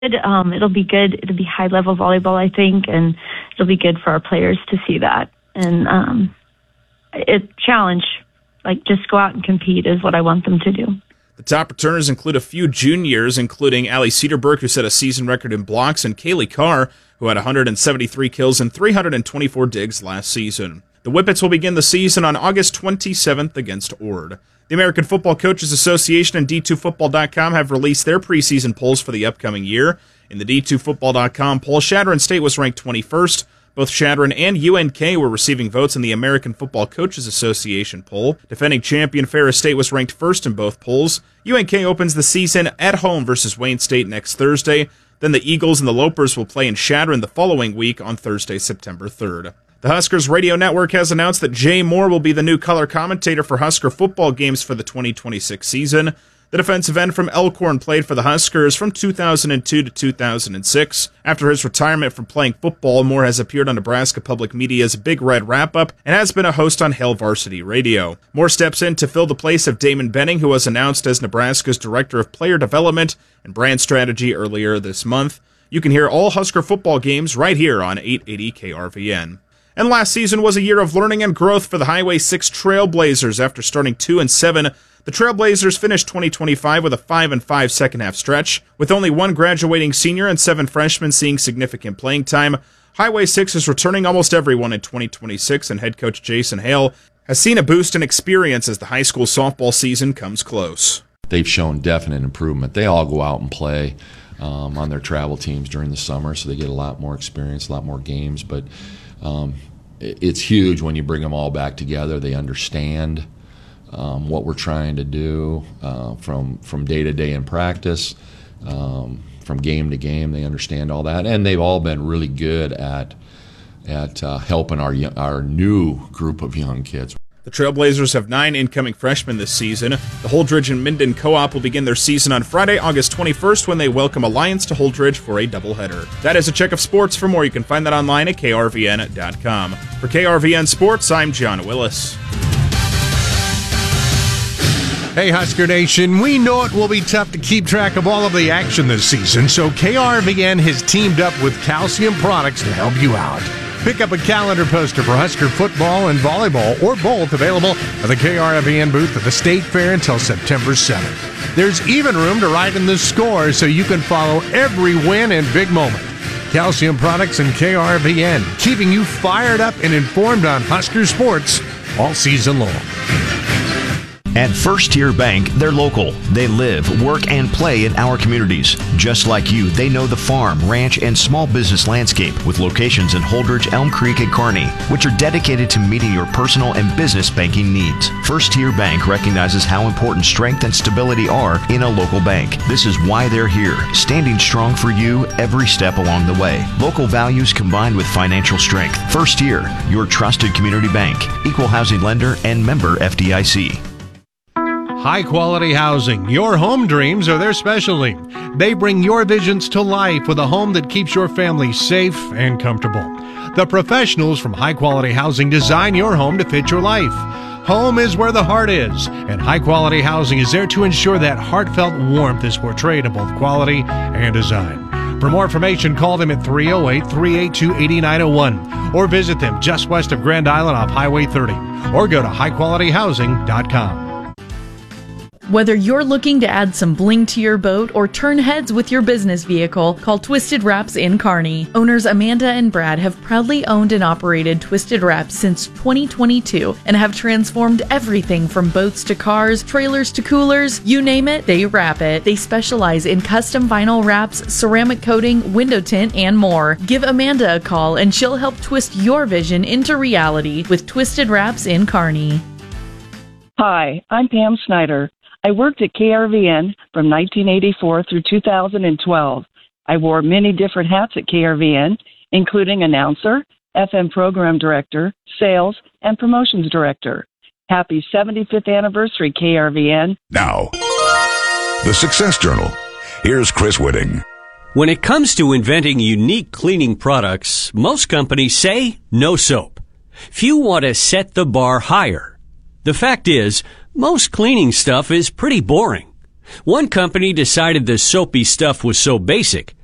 It'll be good. It'll be high-level volleyball, I think, and it'll be good for our players to see that. And challenge, like just go out and compete is what I want them to do. The top returners include a few juniors, including Allie Cedarberg, who set a season record in blocks, and Kaylee Carr, who had 173 kills and 324 digs last season. The Whippets will begin the season on August 27th against Ord. The American Football Coaches Association and D2Football.com have released their preseason polls for the upcoming year. In the D2Football.com poll, Chadron State was ranked 21st. Both Chadron and UNK were receiving votes in the American Football Coaches Association poll. Defending champion Ferris State was ranked first in both polls. UNK opens the season at home versus Wayne State next Thursday. Then the Eagles and the Lopers will play in Chadron the following week on Thursday, September 3rd. The Huskers Radio Network has announced that Jay Moore will be the new color commentator for Husker football games for the 2026 season. The defensive end from Elkhorn played for the Huskers from 2002 to 2006. After his retirement from playing football, Moore has appeared on Nebraska Public Media's Big Red Wrap-Up and has been a host on Hail Varsity Radio. Moore steps in to fill the place of Damon Benning, who was announced as Nebraska's Director of Player Development and Brand Strategy earlier this month. You can hear all Husker football games right here on 880 KRVN. And last season was a year of learning and growth for the Highway 6 Trailblazers. After starting 2-7, the Trailblazers finished 2025 with a 5-5 second-half stretch. With only one graduating senior and 7 freshmen seeing significant playing time, Highway 6 is returning almost everyone in 2026, and head coach Jason Hale has seen a boost in experience as the high school softball season comes close. They've shown definite improvement. They all go out and play on their travel teams during the summer, so they get a lot more experience, a lot more games, but it's huge when you bring them all back together. They understand what we're trying to do from day to day in practice, from game to game. They understand all that, and they've all been really good at helping our new group of young kids. The Trailblazers have 9 incoming freshmen this season. The Holdridge and Minden Co-op will begin their season on Friday, August 21st, when they welcome Alliance to Holdridge for a doubleheader. That is a check of sports. For more, you can find that online at krvn.com. For KRVN Sports, I'm John Willis. Hey, Husker Nation, we know it will be tough to keep track of all of the action this season, so KRVN has teamed up with Calcium Products to help you out. Pick up a calendar poster for Husker football and volleyball, or both, available at the KRVN booth at the State Fair until September 7th. There's even room to write in the score so you can follow every win and big moment. Calcium Products and KRVN, keeping you fired up and informed on Husker sports all season long. At First Tier Bank, they're local. They live, work, and play in our communities. Just like you, they know the farm, ranch, and small business landscape with locations in Holdridge, Elm Creek, and Kearney, which are dedicated to meeting your personal and business banking needs. First Tier Bank recognizes how important strength and stability are in a local bank. This is why they're here, standing strong for you every step along the way. Local values combined with financial strength. First Tier, your trusted community bank. Equal housing lender and member FDIC. High-quality housing. Your home dreams are their specialty. They bring your visions to life with a home that keeps your family safe and comfortable. The professionals from High Quality Housing design your home to fit your life. Home is where the heart is, and High Quality Housing is there to ensure that heartfelt warmth is portrayed in both quality and design. For more information, call them at 308-382-8901 or visit them just west of Grand Island off Highway 30 or go to highqualityhousing.com. Whether you're looking to add some bling to your boat or turn heads with your business vehicle, call Twisted Wraps in Kearney. Owners Amanda and Brad have proudly owned and operated Twisted Wraps since 2022 and have transformed everything from boats to cars, trailers to coolers, you name it, they wrap it. They specialize in custom vinyl wraps, ceramic coating, window tint, and more. Give Amanda a call and she'll help twist your vision into reality with Twisted Wraps in Kearney. Hi, I'm Pam Snyder. I worked at KRVN from 1984 through 2012. I wore many different hats at KRVN, including announcer, FM program director, sales, and promotions director. Happy 75th anniversary, KRVN. Now, the Success Journal. Here's Chris Whitting. When it comes to inventing unique cleaning products, most companies say no soap. Few want to set the bar higher. The fact is, most cleaning stuff is pretty boring. One company decided the soapy stuff was so basic,